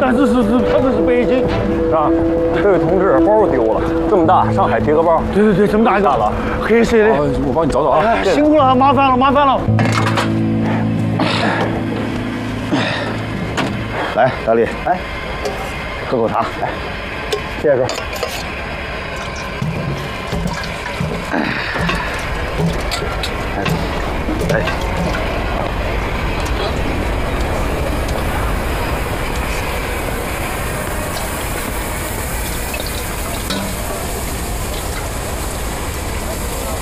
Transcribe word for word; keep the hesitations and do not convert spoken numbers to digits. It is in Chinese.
但是是是，他这是北京， 是吧？这位同志，包丢了，这么大，上海提个包。 对对对，这么大一个， 了， 黑色的。 我帮你找找啊。 哎，辛苦了，麻烦了，麻烦了。 来，大力，来，喝口茶，来，谢谢哥。哎，哎。